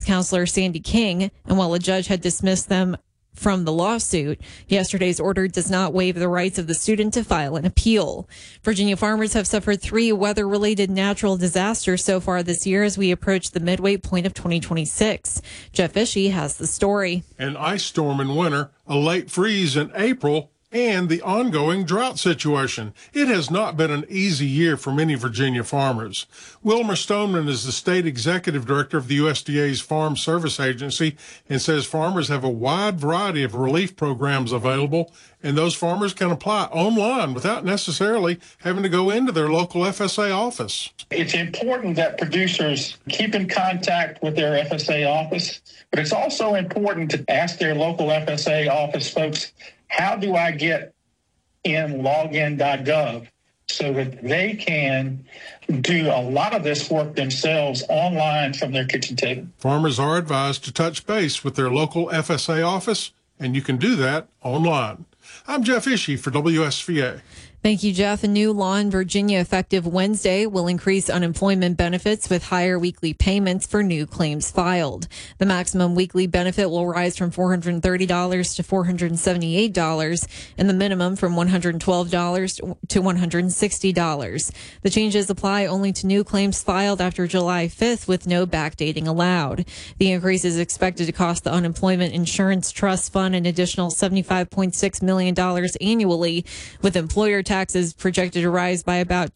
counselor Sandy King. And while a judge had dismissed them from the lawsuit, yesterday's order does not waive the rights of the student to file an appeal. Virginia farmers have suffered 3 weather-related natural disasters so far this year as we approach the midway point of 2026. Jeff Ishii has the story. An ice storm in winter, a late freeze in April, and the ongoing drought situation. It has not been an easy year for many Virginia farmers. Wilmer Stoneman is the state executive director of the USDA's Farm Service Agency and says farmers have a wide variety of relief programs available, and those farmers can apply online without necessarily having to go into their local FSA office. It's important that producers keep in contact with their FSA office, but it's also important to ask their local FSA office folks, how do I get in login.gov so that they can do a lot of this work themselves online from their kitchen table? Farmers are advised to touch base with their local FSA office, and you can do that online. I'm Jeff Ishii for WSVA. Thank you, Jeff. A new law in Virginia effective Wednesday will increase unemployment benefits with higher weekly payments for new claims filed. The maximum weekly benefit will rise from $430 to $478 and the minimum from $112 to $160. The changes apply only to new claims filed after July 5th with no backdating allowed. The increase is expected to cost the Unemployment Insurance Trust Fund an additional $75.6 million annually, with employer taxes projected to rise by about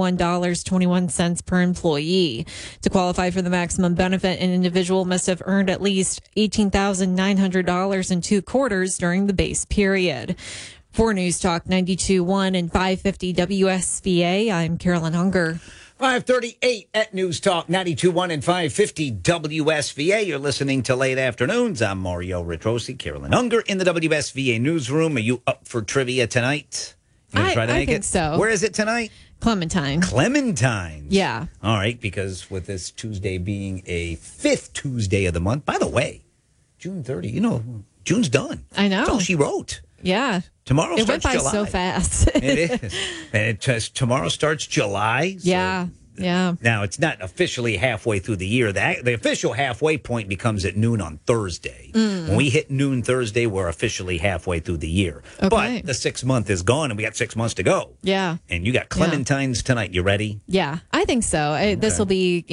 $21.21 per employee. To qualify for the maximum benefit, an individual must have earned at least $18,900 in 2 quarters during the base period. For News Talk 92.1 and 550 WSVA, I'm Carolyn Hunger. 5:38 at News Talk 92.1 and 550 WSVA. You're listening to Late Afternoons. I'm Mario Ritrosi, Carolyn Hunger in the WSVA newsroom. Are you up for trivia tonight? I think so. Where is it tonight? Clementine. Clementine's. Yeah. All right, because with this Tuesday being a 5th Tuesday of the month, by the way, June 30, June's done. I know. That's all she wrote. Yeah. Tomorrow it starts went by July. so fast. It is. And tomorrow starts July. So yeah. Now, it's not officially halfway through the year. The official halfway point becomes at noon on Thursday. When we hit noon Thursday, we're officially halfway through the year. Okay. But the 6th month is gone, and we got 6 months to go. Yeah. And you got Clementines tonight. You ready? Yeah, I think so. This will be,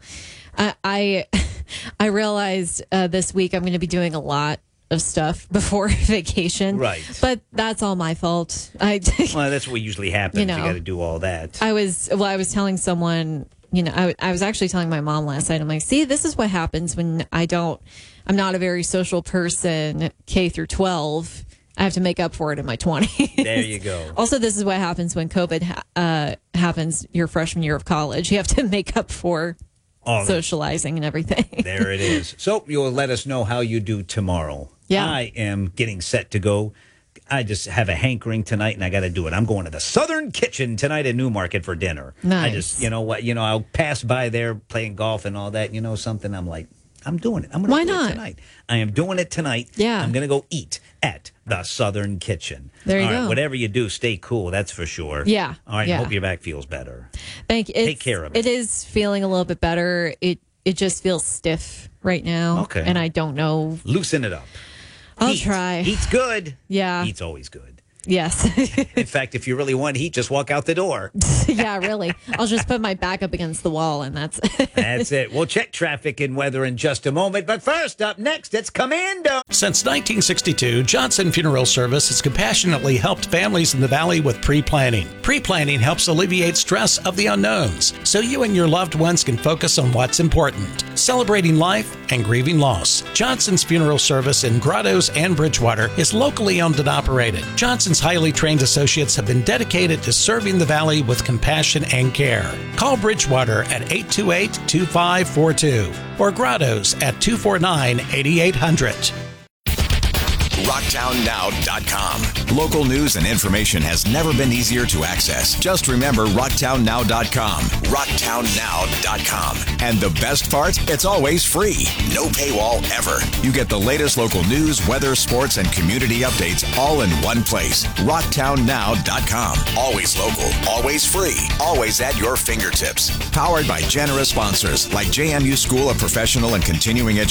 I realized this week I'm going to be doing a lot of stuff before vacation. Right. But that's all my fault. Well, that's what usually happens. You got to do all that. I was telling someone, I was actually telling my mom last night, I'm like, see, this is what happens when I'm not a very social person, K through 12. I have to make up for it in my 20s. There you go. Also, this is what happens when COVID happens your freshman year of college. You have to make up for socializing and everything. There it is. So you'll let us know how you do tomorrow. Yeah. I am getting set to go. I just have a hankering tonight, and I got to do it. I'm going to the Southern Kitchen tonight at Newmarket for dinner. Nice. I just, I'll pass by there playing golf and all that. Something. I'm like, I'm doing it. I'm going to do it tonight. I am doing it tonight. Yeah. I'm going to go eat at the Southern Kitchen. There you go. Whatever you do, stay cool. That's for sure. Yeah. All right. Yeah. Hope your back feels better. Thank you. Take care of it. It is feeling a little bit better. It just feels stiff right now. Okay. And I don't know. Loosen it up. I'll try. Heat's good. Yeah. Heat's always good. Yes. In fact, if you really want heat, just walk out the door. Yeah, really. I'll just put my back up against the wall, and that's That's it. We'll check traffic and weather in just a moment. But first, up next, it's Commando. Since 1962, Johnson Funeral Service has compassionately helped families in the Valley with pre-planning. Pre-planning helps alleviate stress of the unknowns, so you and your loved ones can focus on what's important, celebrating life and grieving loss. Johnson's Funeral Service in Grottoes and Bridgewater is locally owned and operated. Johnson's highly trained associates have been dedicated to serving the Valley with compassion and care. Call Bridgewater at 828-2542 or Grottoes at 249-8800. RocktownNow.com. Local news and information has never been easier to access. Just remember RocktownNow.com. RocktownNow.com. And the best part? It's always free. No paywall ever. You get the latest local news, weather, sports, and community updates all in one place. RocktownNow.com. Always local, always free, always at your fingertips. Powered by generous sponsors like JMU School of Professional and Continuing Education.